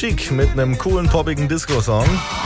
Chic mit einem coolen, poppigen Disco-Song.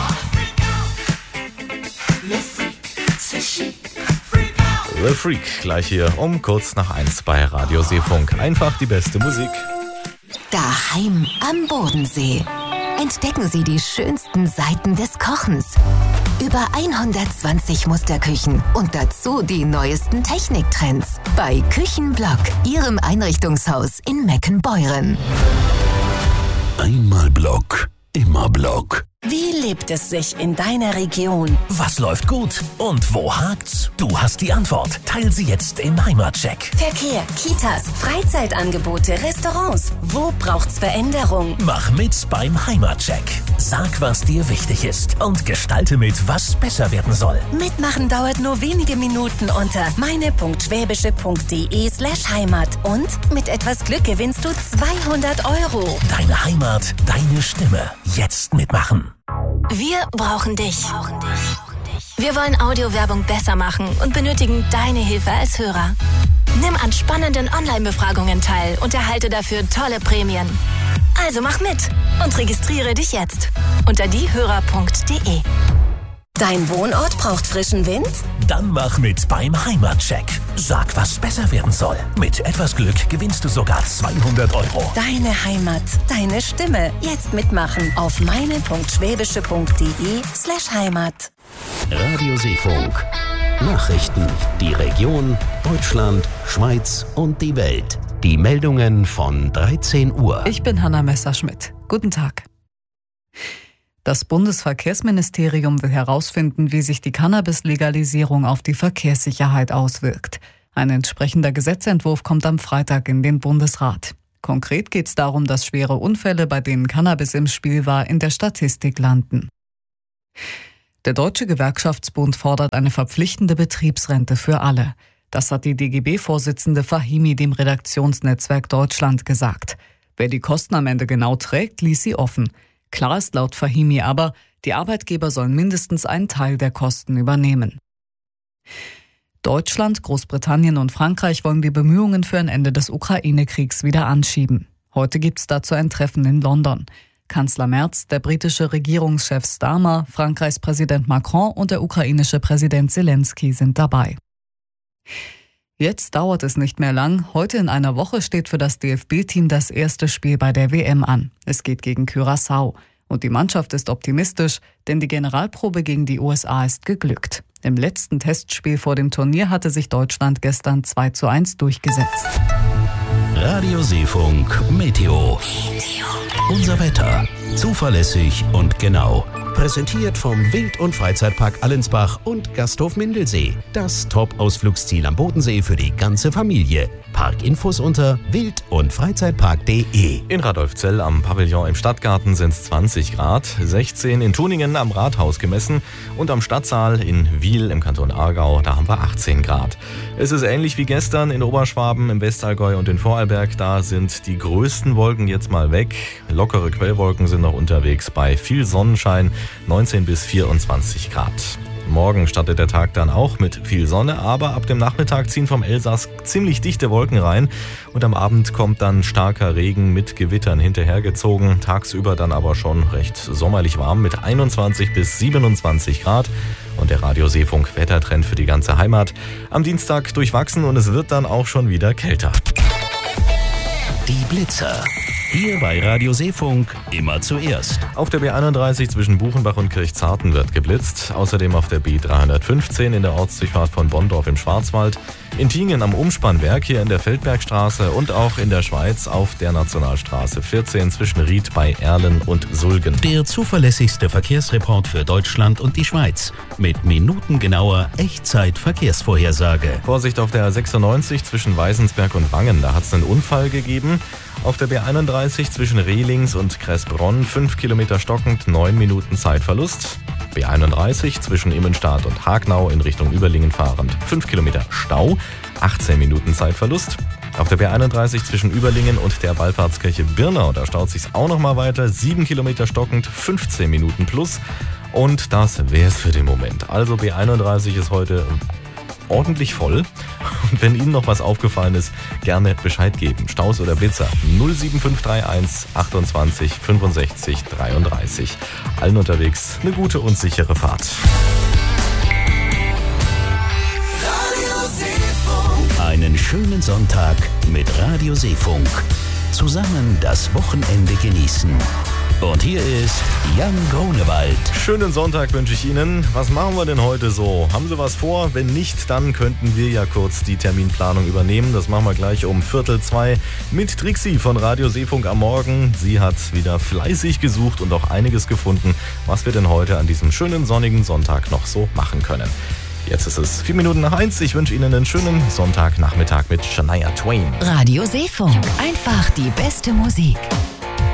The Freak, gleich hier um kurz nach 1 bei Radio Seefunk. Einfach die beste Musik. Daheim am Bodensee. Entdecken Sie die schönsten Seiten des Kochens. Über 120 Musterküchen und dazu die neuesten Techniktrends. Bei Küchenblock, Ihrem Einrichtungshaus in Meckenbeuren. Einmal Block, immer Block. Wie lebt es sich in deiner Region? Was läuft gut und wo hakt's? Du hast die Antwort. Teil sie jetzt im Heimatcheck. Verkehr, Kitas, Freizeitangebote, Restaurants. Wo braucht's Veränderung? Mach mit beim Heimatcheck. Sag, was dir wichtig ist und gestalte mit, was besser werden soll. Mitmachen dauert nur wenige Minuten unter meine.schwäbische.de/Heimat. Und mit etwas Glück gewinnst du 200 €. Deine Heimat, deine Stimme. Jetzt mitmachen. Wir brauchen dich. Wir wollen Audiowerbung besser machen und benötigen deine Hilfe als Hörer. Nimm an spannenden Online-Befragungen teil und erhalte dafür tolle Prämien. Also mach mit und registriere dich jetzt unter diehörer.de. Dein Wohnort braucht frischen Wind? Dann mach mit beim Heimatcheck. Sag, was besser werden soll. Mit etwas Glück gewinnst du sogar 200 €. Deine Heimat, deine Stimme. Jetzt mitmachen auf meine.schwäbische.de/Heimat. Radio Seefunk. Nachrichten, die Region, Deutschland, Schweiz und die Welt. Die Meldungen von 13 Uhr. Ich bin Hanna Messerschmidt. Guten Tag. Das Bundesverkehrsministerium will herausfinden, wie sich die Cannabis-Legalisierung auf die Verkehrssicherheit auswirkt. Ein entsprechender Gesetzentwurf kommt am Freitag in den Bundesrat. Konkret geht es darum, dass schwere Unfälle, bei denen Cannabis im Spiel war, in der Statistik landen. Der Deutsche Gewerkschaftsbund fordert eine verpflichtende Betriebsrente für alle. Das hat die DGB-Vorsitzende Fahimi dem Redaktionsnetzwerk Deutschland gesagt. Wer die Kosten am Ende genau trägt, ließ sie offen. Klar ist laut Fahimi aber, die Arbeitgeber sollen mindestens einen Teil der Kosten übernehmen. Deutschland, Großbritannien und Frankreich wollen die Bemühungen für ein Ende des Ukraine-Kriegs wieder anschieben. Heute gibt es dazu ein Treffen in London. Kanzler Merz, der britische Regierungschef Starmer, Frankreichs Präsident Macron und der ukrainische Präsident Zelensky sind dabei. Jetzt dauert es nicht mehr lang. Heute in einer Woche steht für das DFB-Team das erste Spiel bei der WM an. Es geht gegen Curaçao. Und die Mannschaft ist optimistisch, denn die Generalprobe gegen die USA ist geglückt. Im letzten Testspiel vor dem Turnier hatte sich Deutschland gestern 2:1 durchgesetzt. Radio Seefunk Meteo. Unser Wetter. Zuverlässig und genau. Präsentiert vom Wild- und Freizeitpark Allensbach und Gasthof Mindelsee. Das Top-Ausflugsziel am Bodensee für die ganze Familie. Parkinfos unter wild- und freizeitpark.de. In Radolfzell am Pavillon im Stadtgarten sind es 20 Grad, 16 in Tuningen am Rathaus gemessen und am Stadtsaal in Wiel im Kanton Aargau, da haben wir 18 Grad. Es ist ähnlich wie gestern in Oberschwaben, im Westallgäu und in Vorarlberg. Da sind die größten Wolken jetzt mal weg. Lockere Quellwolken sind noch unterwegs bei viel Sonnenschein, 19 bis 24 Grad. Morgen startet der Tag dann auch mit viel Sonne, aber ab dem Nachmittag ziehen vom Elsass ziemlich dichte Wolken rein und am Abend kommt dann starker Regen mit Gewittern hinterhergezogen. Tagsüber dann aber schon recht sommerlich warm mit 21 bis 27 Grad. Und der Radio Seefunk Wettertrend für die ganze Heimat. Am Dienstag durchwachsen und es wird dann auch schon wieder kälter. Die Blitzer. Hier bei Radio Seefunk immer zuerst. Auf der B31 zwischen Buchenbach und Kirchzarten wird geblitzt. Außerdem auf der B315 in der Ortsdurchfahrt von Bonndorf im Schwarzwald. In Tingen am Umspannwerk hier in der Feldbergstraße und auch in der Schweiz auf der Nationalstraße 14 zwischen Ried bei Erlen und Sulgen. Der zuverlässigste Verkehrsreport für Deutschland und die Schweiz. Mit minutengenauer Echtzeit-Verkehrsvorhersage. Vorsicht auf der 96 zwischen Weisensberg und Wangen. Da hat es einen Unfall gegeben. Auf der B31 zwischen Rehlings und Kressbronn 5 Kilometer stockend, 9 Minuten Zeitverlust. B31 zwischen Immenstadt und Hagnau in Richtung Überlingen fahrend 5 Kilometer Stau, 18 Minuten Zeitverlust. Auf der B31 zwischen Überlingen und der Wallfahrtskirche Birnau, da staut sich's auch noch mal weiter, 7 Kilometer stockend, 15 Minuten plus. Und das wär's für den Moment. Also B31 ist heute ordentlich voll. Und wenn Ihnen noch was aufgefallen ist, gerne Bescheid geben. Staus oder Blitzer 07531 28 65 33. Allen unterwegs eine gute und sichere Fahrt. Einen schönen Sonntag mit Radio Seefunk. Zusammen das Wochenende genießen. Und hier ist Jan Grunewald. Schönen Sonntag wünsche ich Ihnen. Was machen wir denn heute so? Haben Sie was vor? Wenn nicht, dann könnten wir ja kurz die Terminplanung übernehmen. Das machen wir gleich um 1:45 mit Trixie von Radio Seefunk am Morgen. Sie hat wieder fleißig gesucht und auch einiges gefunden, was wir denn heute an diesem schönen sonnigen Sonntag noch so machen können. Jetzt ist es 4 Minuten nach 1. Ich wünsche Ihnen einen schönen Sonntagnachmittag mit Shania Twain. Radio Seefunk. Einfach die beste Musik.